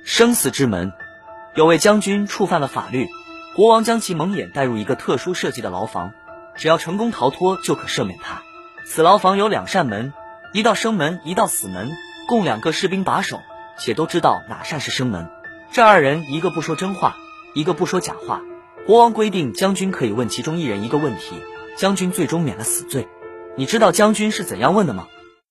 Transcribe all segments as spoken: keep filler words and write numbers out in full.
生死之门，有位将军触犯了法律，国王将其蒙眼带入一个特殊设计的牢房，只要成功逃脱就可赦免他。此牢房有两扇门，一道生门，一道死门，共两个士兵把守，且都知道哪扇是生门。这二人一个不说真话，一个不说假话。国王规定将军可以问其中一人一个问题，将军最终免了死罪。你知道将军是怎样问的吗？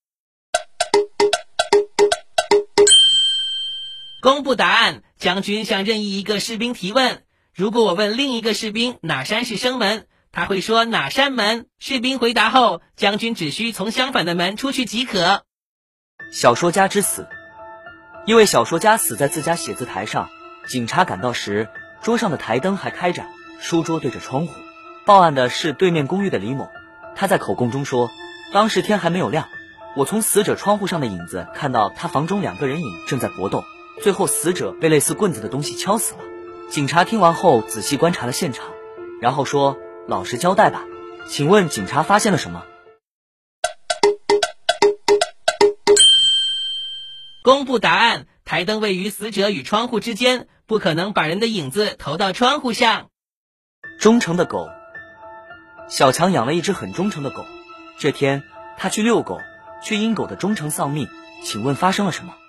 公布答案。将军向任意一个士兵提问，如果我问另一个士兵哪扇是生门，他会说哪扇门，士兵回答后，将军只需从相反的门出去即可。 小说家之死，一位小说家死在自家写字台上，警察赶到时，桌上的台灯还开着，书桌对着窗户。报案的是对面公寓的李某，他在口供中说，当时天还没有亮，我从死者窗户上的影子看到他房中两个人影正在搏斗，最后死者被类似棍子的东西敲死了。警察听完后仔细观察了现场，然后说，老实交代吧，请问警察发现了什么？ 公布答案。台灯位于死者与窗户之间，不可能把人的影子投到窗户上。 忠诚的狗，小强养了一只很忠诚的狗，这天他去遛狗，却因狗的忠诚丧命，请问发生了什么？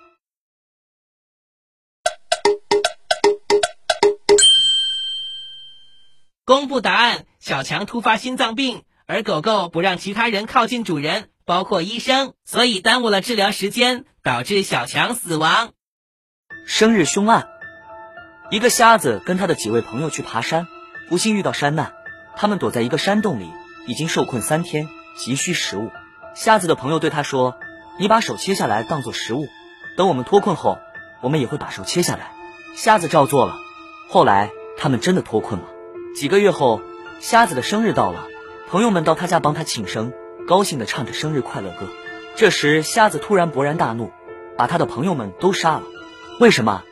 公布答案。小强突发心脏病，而狗狗不让其他人靠近主人，包括医生，所以耽误了治疗时间，导致小强死亡。 生日凶案，一个瞎子跟他的几位朋友去爬山，不幸遇到山难，他们躲在一个山洞里，已经受困三天，急需食物。瞎子的朋友对他说，你把手切下来当作食物，等我们脱困后，我们也会把手切下来。瞎子照做了，后来他们真的脱困了。几个月后，瞎子的生日到了，朋友们到他家帮他庆生，高兴地唱着生日快乐歌。这时瞎子突然勃然大怒，把他的朋友们都杀了。为什么？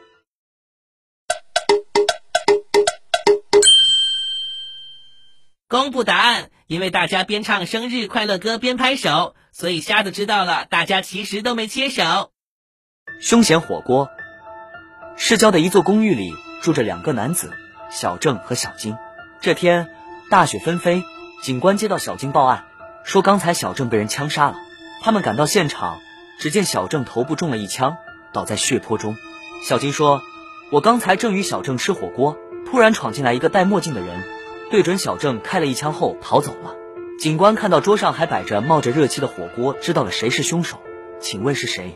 公布答案。因为大家边唱生日快乐歌边拍手，所以瞎子知道了大家其实都没切手。 凶险火锅，市郊的一座公寓里住着两个男子，小郑和小金。这天大雪纷飞，警官接到小金报案，说刚才小郑被人枪杀了。他们赶到现场，只见小郑头部中了一枪，倒在血泊中。小金说，我刚才正与小郑吃火锅，突然闯进来一个戴墨镜的人，对准小郑开了一枪后逃走了。警官看到桌上还摆着冒着热气的火锅，知道了谁是凶手，请问是谁？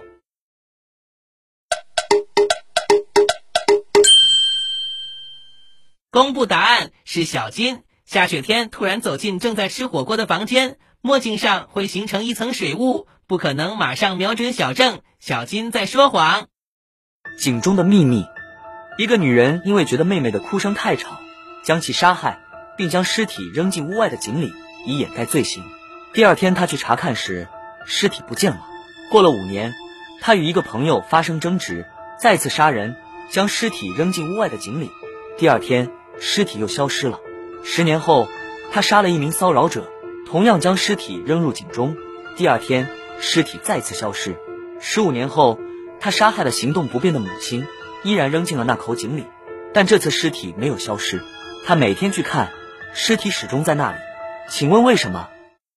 公布答案。是小金。下雪天突然走进正在吃火锅的房间，墨镜上会形成一层水雾，不可能马上瞄准小郑，小金在说谎。 井中的秘密，一个女人因为觉得妹妹的哭声太吵，将其杀害，并将尸体扔进屋外的井里，以掩盖罪行。第二天她去查看时，尸体不见了。过了五年，她与一个朋友发生争执，再次杀人，将尸体扔进屋外的井里。第二天尸体又消失了。十年后，她杀了一名骚扰者，同样将尸体扔入井中。第二天尸体再次消失。十五年后，她杀害了行动不便的母亲，依然扔进了那口井里，但这次尸体没有消失。她每天去看，尸体始终在那里。请问为什么？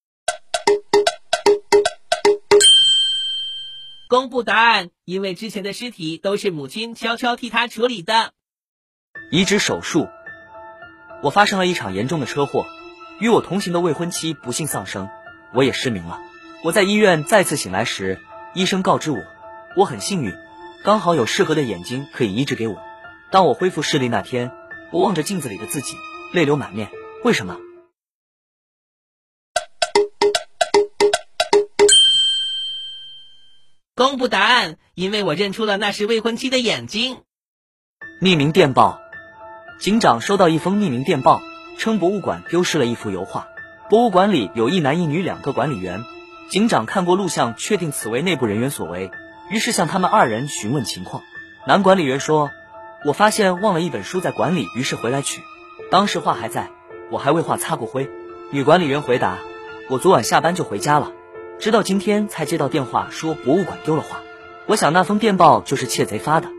公布答案。因为之前的尸体都是母亲悄悄替她处理的。 移植手术，我发生了一场严重的车祸，与我同行的未婚妻不幸丧生，我也失明了。我在医院再次醒来时，医生告知我，我很幸运，刚好有适合的眼睛可以移植给我。当我恢复视力那天，我望着镜子里的自己，泪流满面。为什么？ 公布答案。因为我认出了那是未婚妻的眼睛。 匿名电报，警长收到一封匿名电报，称博物馆丢失了一幅油画。博物馆里有一男一女两个管理员，警长看过录像，确定此为内部人员所为，于是向他们二人询问情况。男管理员说，我发现忘了一本书在馆里，于是回来取，当时画还在，我还为画擦过灰。女管理员回答，我昨晚下班就回家了，直到今天才接到电话说博物馆丢了画，我想那封电报就是窃贼发的。